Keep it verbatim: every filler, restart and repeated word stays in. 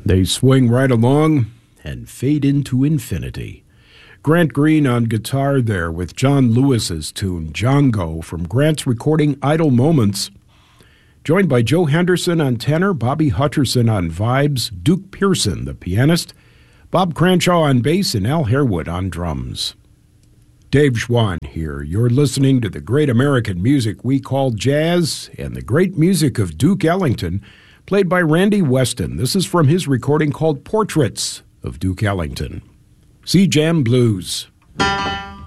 They swing right along and fade into infinity. Grant Green on guitar there with John Lewis's tune, Django, from Grant's recording Idle Moments. Joined by Joe Henderson on tenor, Bobby Hutcherson on vibes, Duke Pearson, the pianist, Bob Cranshaw on bass, and Al Harewood on drums. Dave Schwann here. You're listening to the great American music we call jazz and the great music of Duke Ellington, played by Randy Weston. This is from his recording called Portraits of Duke Ellington. Sea Jam Blues.